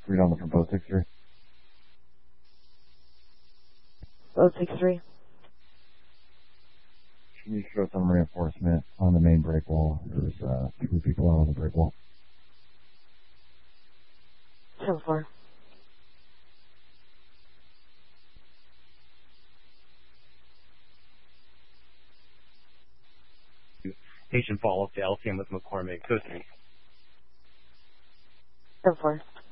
read on the from 063. 063. Can you show some reinforcement on the main break wall? There's 3 people out on the break wall. 10-4. Patient follow-up to LCM with McCormick. Code 3. 10-4.